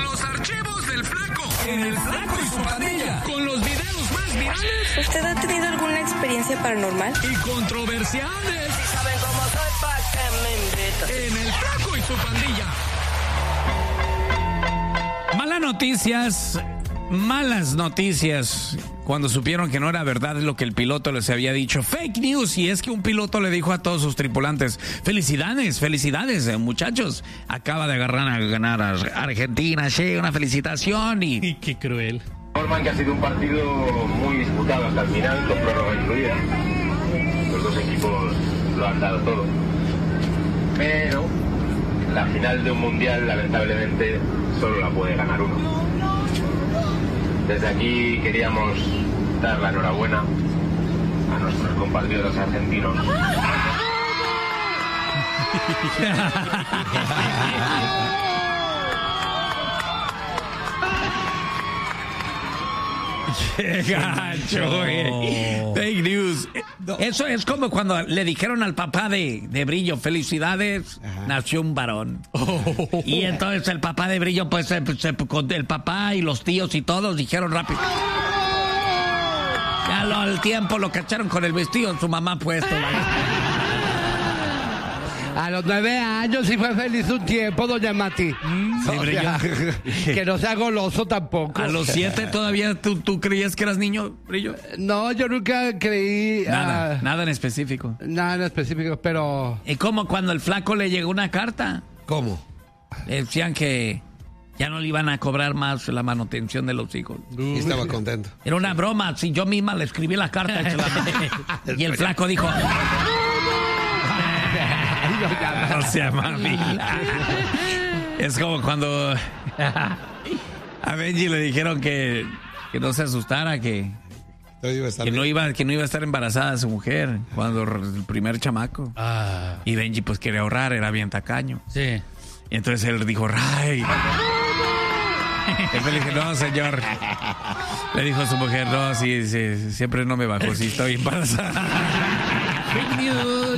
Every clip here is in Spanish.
Los archivos del Flaco. En el Flaco y su pandilla. Con los videos más virales. ¿Usted ha tenido alguna experiencia paranormal? Y controversiales. Si saben cómo soy, ¿pa' qué me invitan? En el Flaco y su pandilla. Malas noticias. Cuando supieron que no era verdad lo que el piloto les había dicho. Fake news. Y es que un piloto le dijo a todos sus tripulantes: felicidades, muchachos. Acaba de ganar a Argentina. Sí, una felicitación. Y qué cruel. Informan que ha sido un partido muy disputado hasta el final, con prórroga incluida. Los dos equipos lo han dado todo. Pero la final de un mundial, lamentablemente, solo la puede ganar uno. Desde aquí queríamos dar la enhorabuena a nuestros compatriotas argentinos. ¡Qué gacho, güey! Fake news. Eso es como cuando le dijeron al papá de Brillo: felicidades, nació un varón. Y entonces el papá de Brillo, pues el papá y los tíos y todos dijeron rápido. Ya al tiempo lo cacharon con el vestido de su mamá puesto. A los 9 años sí fue feliz un tiempo, doña Mati. Sí, Brillo. Que no sea goloso tampoco. A los 7 todavía tú creías que eras niño, Brillo. No, yo nunca creí... Nada en específico. Nada en específico, pero... ¿Y cómo cuando el Flaco le llegó una carta? ¿Cómo? Le decían que ya no le iban a cobrar más la manutención de los hijos. Y estaba contento. Era una broma, si yo misma le escribí la carta y el Flaco dijo... No sea mami. Es como cuando a Benji le dijeron que no se asustara, que no iba a estar embarazada su mujer cuando el primer chamaco. Y Benji pues quería ahorrar, era bien tacaño. Sí. Y entonces él dijo: ¡Ray! Después le dije: no, señor. Le dijo a su mujer: no, sí, siempre no me bajó, sí estoy embarazada. Fake news.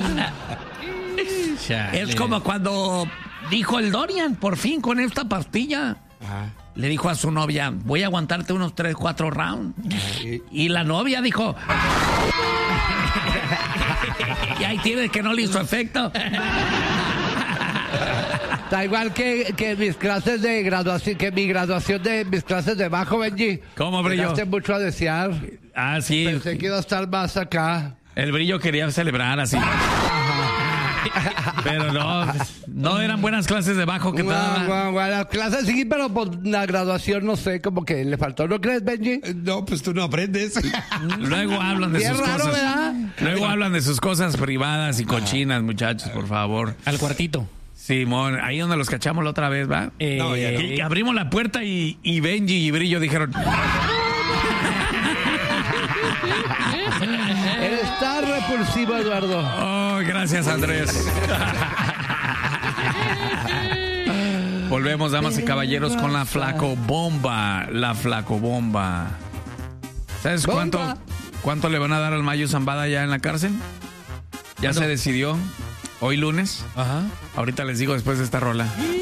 Es como cuando dijo el Dorian: por fin con esta pastilla. Le dijo a su novia: voy a aguantarte unos 3-4 rounds. Y la novia dijo: y ahí tienes que no le hizo efecto. Da igual que mis clases de graduación, que mi graduación de mis clases de bajo, Benji. ¿Cómo, Brillo? Dejaste mucho a desear. Sí. Pensé que iba a estar más acá. El Brillo quería celebrar así. Pero no eran buenas clases de bajo que tal. Las clases sí, pero por la graduación no sé, como que le faltó, ¿no crees, Benji? No, pues tú no aprendes. Luego hablan de sus raro, cosas. ¿verdad? Luego hablan de sus cosas privadas y cochinas, muchachos, por favor. Al cuartito. Simón, ahí donde los cachamos la otra vez, ¿va? No, ya no. Y abrimos la puerta y Benji y Brillo dijeron: Eres tan repulsivo, Eduardo. oh, gracias, Andrés. Volvemos, damas y caballeros, con la Flaco Bomba. La Flaco Bomba. ¿Sabes cuánto le van a dar al Mayo Zambada ya en la cárcel? Ya se decidió. Hoy lunes. Ajá. Ahorita les digo después de esta rola.